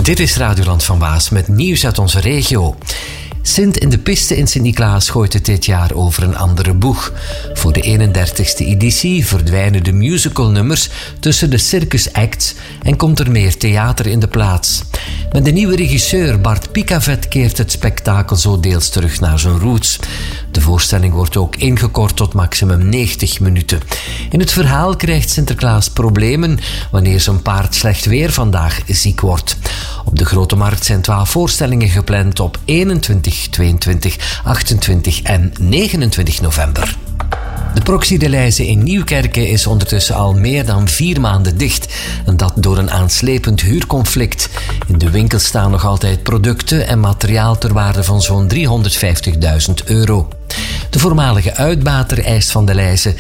Dit is Radioland van Waas met nieuws uit onze regio. Sint in de Piste in Sint-Niklaas gooit het dit jaar over een andere boeg. Voor de 31ste editie verdwijnen de musicalnummers tussen de circusacts en komt er meer theater in de plaats. Met de nieuwe regisseur Bart Picavet keert het spektakel zo deels terug naar zijn roots. De voorstelling wordt ook ingekort tot maximum 90 minuten. In het verhaal krijgt Sinterklaas problemen wanneer zijn paard slecht weer vandaag ziek wordt. Op de Grote Markt zijn 12 voorstellingen gepland op 21, 22, 28 en 29 november. De Proxy de Leize in Nieuwkerke is ondertussen al meer dan 4 maanden dicht. En dat door een aanslepend huurconflict. In de winkel staan nog altijd producten en materiaal ter waarde van zo'n €350.000. De voormalige uitbater eist van de Leize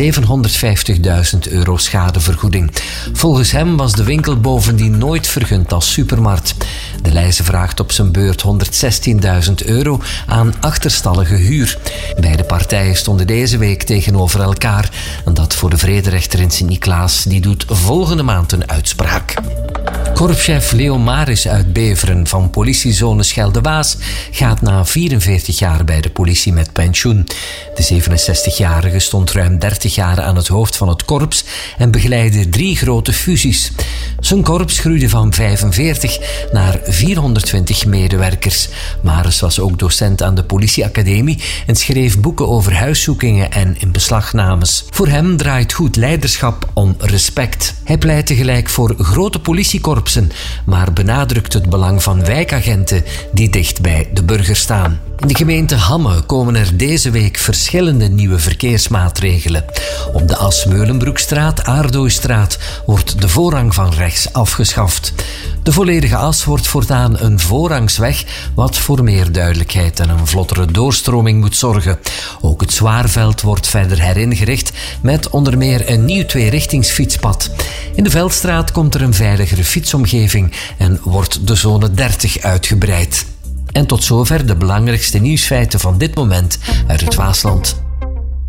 €750.000 schadevergoeding. Volgens hem was de winkel bovendien nooit vergund als supermarkt. De Leize vraagt op zijn beurt €116.000 aan achterstallige huur. Beide partijen stonden deze week tegenover elkaar. En dat voor de vrederechter in Sint-Niklaas. Die doet volgende maand een uitspraak. Korpschef Leo Maris uit Beveren van politiezone Schelde-Waas gaat na 44 jaar bij de politie met pensioen. De 67-jarige stond ruim 30 jaar aan het hoofd van het korps en begeleidde 3 grote fusies. Zijn korps groeide van 45 naar 420 medewerkers. Maris was ook docent aan de politieacademie en schreef boeken over huiszoekingen en inbeslagnames. Voor hem draait goed leiderschap om respect. Hij pleit tegelijk voor grote politiekorpsen, maar benadrukt het belang van wijkagenten die dicht bij de burger staan. In de gemeente Hamme komen er deze week verschillende nieuwe verkeersmaatregelen. Op de As-Meulenbroekstraat, Aardooistraat wordt de voorrang van rechts afgeschaft. De volledige as wordt voortaan een voorrangsweg, wat voor meer duidelijkheid en een vlottere doorstroming moet zorgen. Ook het Zwaarveld wordt verder heringericht met onder meer een nieuw 2-richtingsfietspad. In de Veldstraat komt er een veiligere fietsomgeving en wordt de zone 30 uitgebreid. En tot zover de belangrijkste nieuwsfeiten van dit moment uit het Waasland.